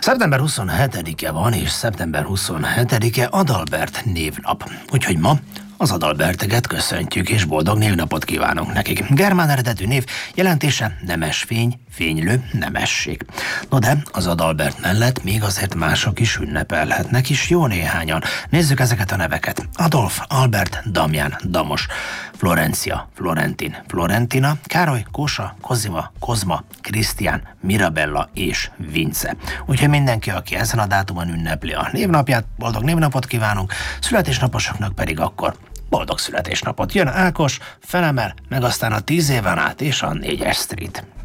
Szeptember 27-e van, és szeptember 27-e Adalbert névnap. Úgyhogy ma az Adalberteket köszöntjük, és boldog névnapot kívánunk nekik. Germán eredetű név jelentése nemes fény, fénylő, nemesség. No de az Adalbert mellett még azért mások is ünnepelhetnek, is jó néhányan. Nézzük ezeket a neveket. Adolf, Albert, Damján, Damos, Florencia, Florentin, Florentina, Károly, Kósa, Kozima, Kozma, Krisztián, Mirabella és Vince. Úgyhogy mindenki, aki ezen a dátumon ünnepli a névnapját, boldog névnapot kívánunk, születésnaposoknak pedig akkor boldog születésnapot. Jön Ákos, felemel, meg aztán a 10 éven át és a 4-es Street.